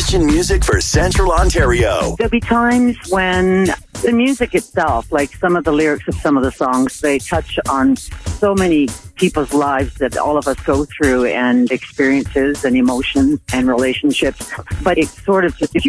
Christian music for Central Ontario. There'll be times when the music itself, like some of the lyrics of some of the songs, they touch on so many people's lives that all of us go through, and experiences and emotions and relationships. But it's sort of just